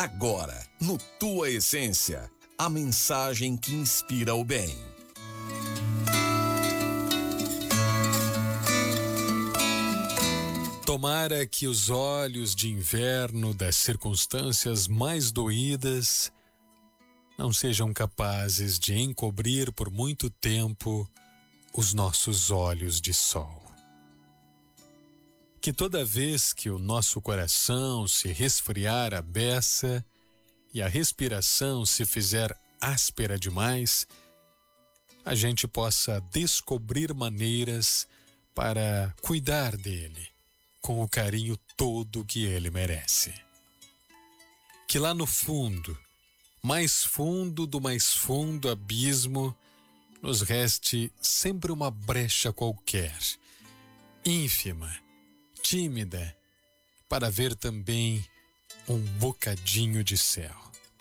Agora, no Tua Essência, a mensagem que inspira o bem. Tomara que os olhos de inverno das circunstâncias mais doídas não sejam capazes de encobrir por muito tempo os nossos olhos de sol. Que toda vez que o nosso coração se resfriar à beça e a respiração se fizer áspera demais, a gente possa descobrir maneiras para cuidar dele com o carinho todo que ele merece. Que lá no fundo, mais fundo do mais fundo abismo, nos reste sempre uma brecha qualquer, ínfima, tímida, para ver também um bocadinho de céu.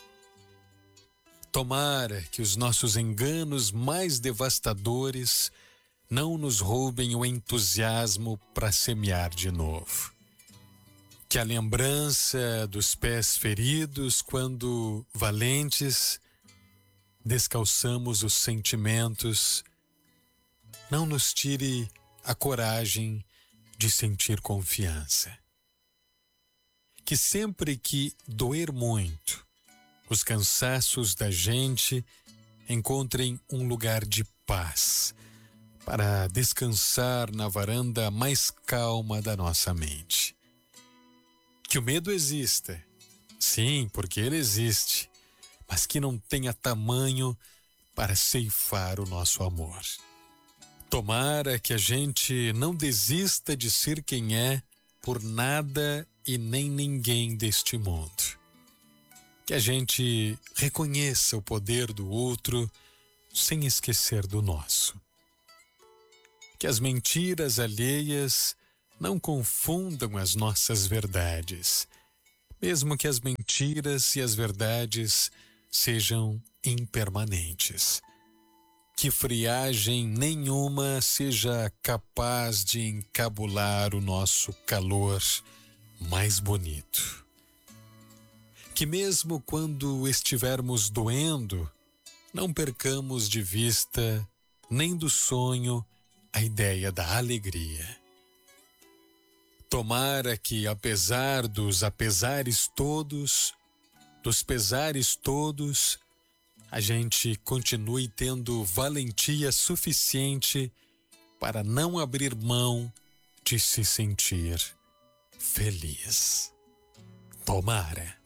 Tomara que os nossos enganos mais devastadores não nos roubem o entusiasmo para semear de novo. Que a lembrança dos pés feridos, quando valentes, descalçamos os sentimentos, não nos tire a coragem de sentir confiança. Que sempre que doer muito, os cansaços da gente encontrem um lugar de paz para descansar na varanda mais calma da nossa mente. Que o medo exista, sim, porque ele existe, mas que não tenha tamanho para ceifar o nosso amor. Tomara que a gente não desista de ser quem é por nada e nem ninguém deste mundo. Que a gente reconheça o poder do outro sem esquecer do nosso. Que as mentiras alheias não confundam as nossas verdades, mesmo que as mentiras e as verdades sejam impermanentes. Que friagem nenhuma seja capaz de encabular o nosso calor mais bonito. Que mesmo quando estivermos doendo, não percamos de vista nem do sonho a ideia da alegria. Tomara que, apesar dos apesares todos, dos pesares todos, a gente continue tendo valentia suficiente para não abrir mão de se sentir feliz. Tomara.